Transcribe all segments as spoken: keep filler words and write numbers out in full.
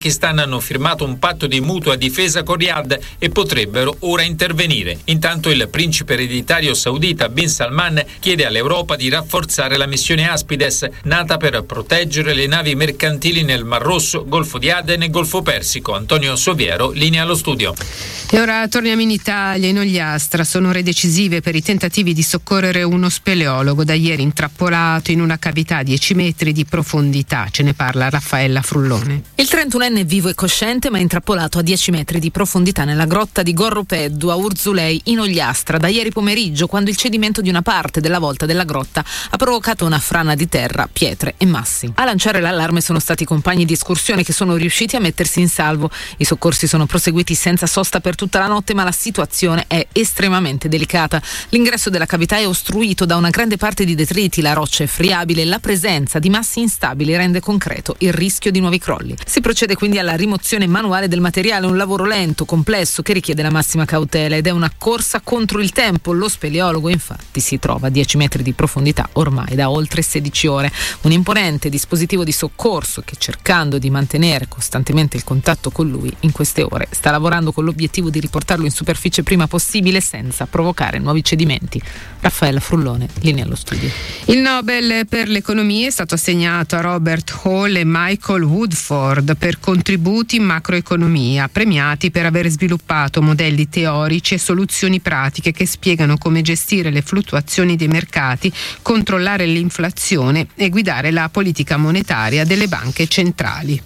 Pakistan hanno firmato un patto di mutua difesa con Riyadh e potrebbero ora intervenire. Intanto il principe ereditario saudita Bin Salman chiede all'Europa di rafforzare la missione Aspides, nata per proteggere le navi mercantili nel Mar Rosso, Golfo di Aden e Golfo Persico. Antonio Soviero, linea allo studio. E ora torniamo in Italia. In Ogliastra sono ore decisive per i tentativi di soccorrere uno speleologo da ieri intrappolato in una cavità a dieci metri di profondità. Ce ne parla Raffaella Frullone. Il trentunenne è vivo e cosciente, ma intrappolato a dieci metri di profondità nella grotta di Gorropeddu a Urzulei in Ogliastra da ieri pomeriggio, quando il cedimento di una parte della volta della grotta ha provocato una frana di terra, pietre e massi. A lanciare l'allarme sono stati i compagni di escursione che sono riusciti a mettersi in salvo. I soccorsi sono proseguiti senza sosta per tutta la notte, ma la situazione è estremamente delicata. L'ingresso della cavità è ostruito da una grande parte di detriti, la roccia è friabile, la presenza di massi instabili rende concreto il rischio di nuovi crolli. Si procede quindi alla rimozione manuale del materiale, un lavoro lento, complesso, che richiede la massima cautela ed è una corsa contro il tempo. Lo speleologo infatti si trova a dieci metri di profondità ormai da oltre sedici ore. Un imponente dispositivo di soccorso che, cercando di mantenere costantemente il contatto con lui, in queste ore sta lavorando con l'obiettivo di riportarlo in superficie prima possibile senza provocare nuovi cedimenti. Raffaella Frullone, linea allo studio. Il Nobel per l'economia è stato assegnato a Robert Hall e Michael Woodford per contributi in macroeconomia, premiati per aver sviluppato modelli teorici e soluzioni pratiche che spiegano come gestire le fluttuazioni dei mercati, controllare l'inflazione e guidare la politica monetaria delle banche centrali.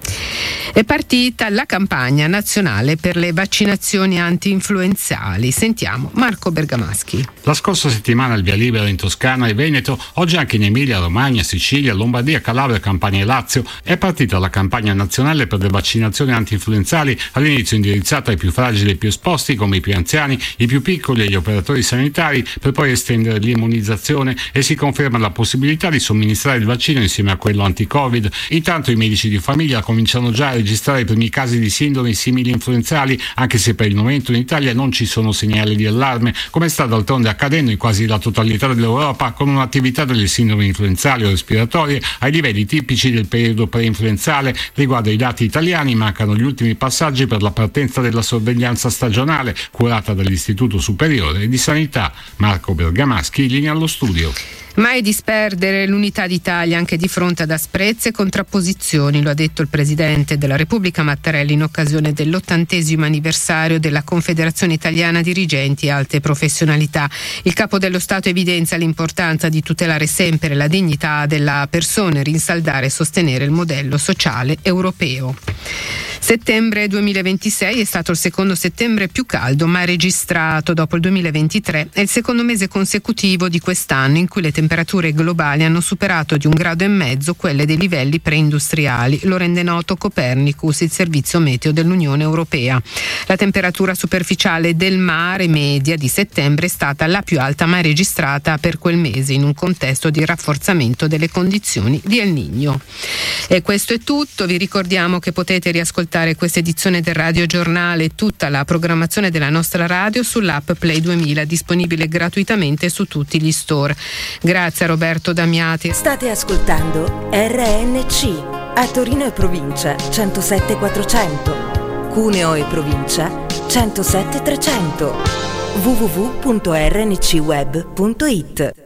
È partita la campagna nazionale per le vaccinazioni anti-influenzali. Sentiamo Marco Bergamaschi. La scorsa settimana il via libera in Toscana e Veneto, oggi anche in Emilia, Romagna, Sicilia, Lombardia, Calabria, Campania e Lazio è partita la campagna nazionale per le vaccinazioni anti-influenzali, all'inizio indirizzata ai più fragili e più esposti come i più anziani, i più piccoli e gli operatori sanitari, per poi estendere l'immunizzazione e si conferma la possibilità di somministrare il vaccino insieme a quello anti-Covid. Intanto i medici di famiglia cominciano già a registrare i primi casi di sindromi simili influenzali, anche se per il momento in Italia non ci sono segnali di allarme, come sta d'altronde accadendo in quasi la totalità dell'Europa, con un'attività delle sindromi influenzali o respiratorie ai livelli tipici del periodo pre-influenzale. Riguardo ai dati italiani, mancano gli ultimi passaggi per la partenza della sorveglianza stagionale curata dall'Istituto Superiore di Sanità. Marco Bergamaschi, linea allo studio. Mai disperdere l'unità d'Italia anche di fronte ad asprezze e contrapposizioni, lo ha detto il Presidente della Repubblica Mattarella in occasione dell'ottantesimo anniversario della Confederazione Italiana Dirigenti e Alte Professionalità. Il Capo dello Stato evidenzia l'importanza di tutelare sempre la dignità della persona e rinsaldare e sostenere il modello sociale europeo. Settembre duemilaventisei è stato il secondo settembre più caldo mai registrato dopo il duemilaventitré. È il secondo mese consecutivo di quest'anno in cui le temperature globali hanno superato di un grado e mezzo quelle dei livelli preindustriali. Lo rende noto Copernicus, il servizio meteo dell'Unione Europea. La temperatura superficiale del mare media di settembre è stata la più alta mai registrata per quel mese in un contesto di rafforzamento delle condizioni di El Niño. E questo è tutto. Vi ricordiamo che potete riascoltare questa edizione del Radio Giornale e tutta la programmazione della nostra radio sull'app Play duemila, disponibile gratuitamente su tutti gli store. Grazie a Roberto Damiati. State ascoltando R N C a Torino e provincia centosette quattrocento, Cuneo e provincia centosette trecento, w w w punto r n c web punto i t.